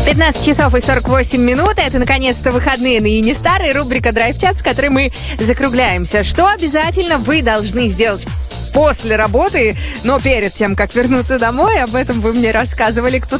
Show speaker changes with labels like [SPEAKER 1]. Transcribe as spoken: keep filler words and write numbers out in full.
[SPEAKER 1] пятнадцать часов и сорок восемь минут. Это, наконец-то, выходные на Юнистар и рубрика «Драйв-чат», с которой мы закругляемся. Что обязательно вы должны сделать после работы, но перед тем, как вернуться домой? Об этом вы мне рассказывали. Кто